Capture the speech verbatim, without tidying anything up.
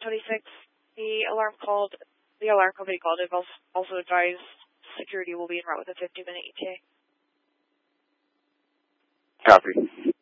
twenty-six, the alarm called, the alarm company called. They've also advised security will be en route with a fifty minute E T A. Copy.